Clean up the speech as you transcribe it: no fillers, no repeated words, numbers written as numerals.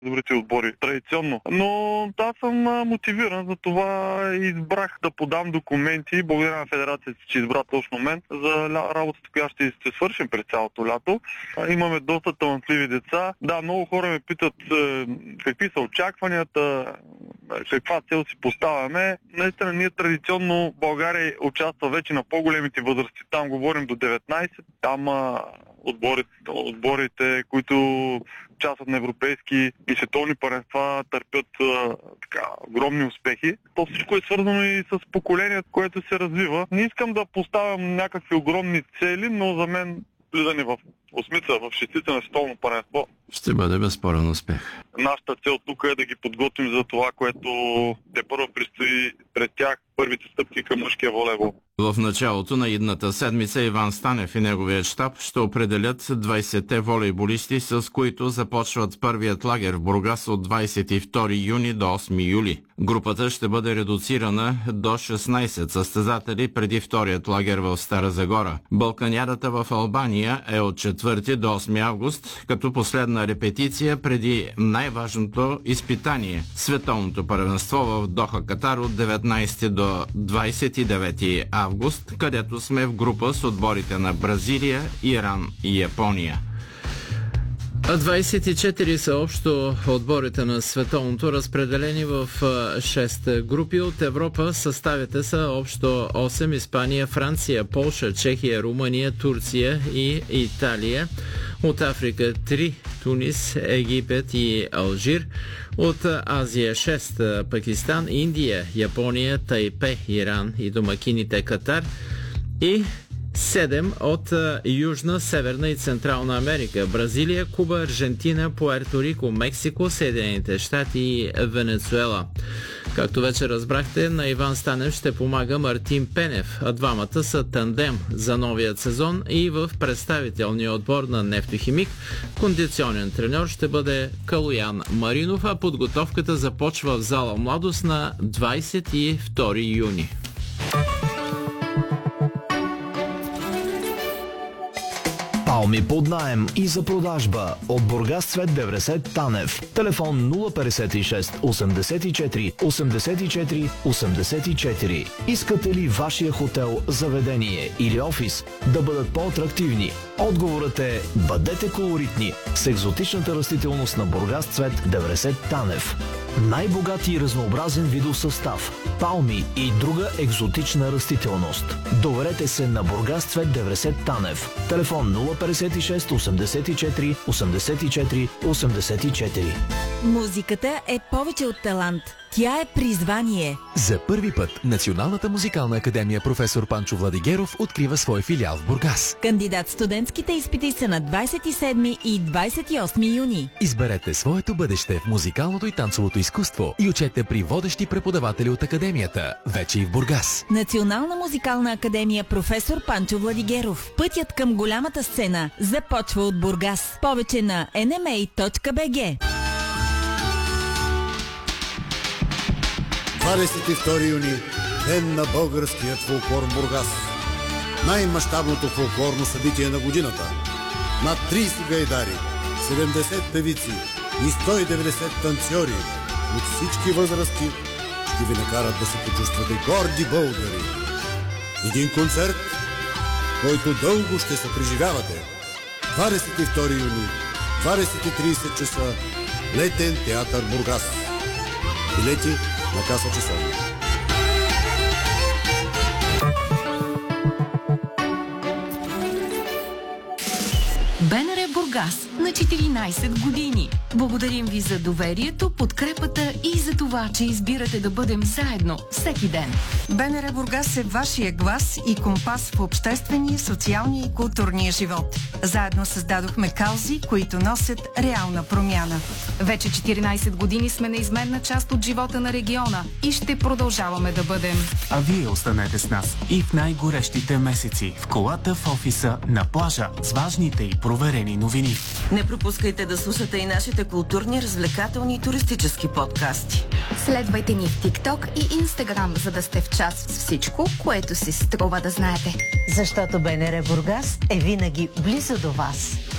добрите отбори традиционно. Но аз съм мотивиран, за това избрах да подам документи, благодаря на федерацията, че избра точно мен, за работата, която ще свършим през цялото лято. Имаме доста талантливи деца. Да, много хора ме питат какви са очакванията, каква цел си поставяме. Наистина ние традиционно България участва вече на по-големите възрасти. Там говорим до 19, там отборите, които участват на европейски и световни първенства, търпят огромни успехи. То всичко е свързано и с поколението, което се развива. Не искам да поставям някакви огромни цели, но за мен влизане в осмица, в шестица на световно първенство ще бъде безспорен успех. Нашата цел тук е да ги подготвим за това, което тепърва предстои пред тях, първите стъпки към мъжкия волейбол. В началото на идната седмица Иван Станев и неговият щаб ще определят 20-те волейболисти, с които започват първият лагер в Бургас от 22 юни до 8 юли. Групата ще бъде редуцирана до 16 състезатели преди вторият лагер в Стара Загора. Балканярата в Албания е от 4 до 8 август, като последна репетиция преди най-важното изпитание – световното първенство в Доха, Катар от 19 до 29 август, където сме в група с отборите на Бразилия, Иран и Япония. 24 са общо отборите на световното, разпределени в 6 групи. От Европа съставите са общо 8: Испания, Франция, Полша, Чехия, Румъния, Турция и Италия. От Африка 3: Тунис, Египет и Алжир. От Азия 6: Пакистан, Индия, Япония, Тайпе, Иран и домакините Катар. И 7 от Южна, Северна и Централна Америка: Бразилия, Куба, Аржентина, Пуерто Рико, Мексико, Съединените щати и Венецуела. Както вече разбрахте, на Иван Станев ще помага Мартин Пенев, а двамата са тандем за новият сезон и в представителния отбор на Нефтохимик. Кондиционен треньор ще бъде Калоян Маринов, а подготовката започва в зала Младост на 22 юни. Палми под наем и за продажба от Бургас Цвет 90 Танев. Телефон 056 84 84 84. Искате ли вашия хотел, заведение или офис да бъдат по-атрактивни? Отговорът е: бъдете колоритни с екзотичната растителност на Бургас Цвет 90 Танев. Най-богат и разнообразен видов състав, палми и друга екзотична растителност. Доверете се на Бургас Цвет 90 Танев. Телефон 056 84 84 84. Музиката е повече от талант. Тя е призвание. За първи път Националната музикална академия професор Панчо Владигеров открива свой филиал в Бургас. Кандидат-студентските изпити са на 27 и 28 юни. Изберете своето бъдеще в музикалното и танцовото изкуство и учете при водещи преподаватели от академията, вече и в Бургас. Национална музикална академия професор Панчо Владигеров. Пътят към голямата сцена започва от Бургас. Повече на nma.bg. 22 юни – Ден на българският фолклор в Бургас. Най-мащабното фолклорно събитие на годината. Над 30 гайдари, 70 певици и 190 танцори от всички възрасти ще ви накарат да се почувствате горди българи. Един концерт, който дълго ще се преживявате. 22 юни, 20:30 часа, Летен театър Бургас. Билети на каса часовник. БНР Бургас на 14 години. Благодарим ви за доверието, подкрепата и за това, че избирате да бъдем заедно всеки ден. БНР Бургас е вашия глас и компас в обществения, социалния и културния живот. Заедно създадохме каузи, които носят реална промяна. Вече 14 години сме неизменна част от живота на региона и ще продължаваме да бъдем. А вие останете с нас и в най-горещите месеци, в колата, в офиса, на плажа, с важните и проверени новини. Не пропускайте да слушате и нашите културни, развлекателни и туристически подкасти. Следвайте ни в TikTok и Instagram, за да сте в час с всичко, което си струва да знаете. Защото БНР Бургас е винаги близо до вас.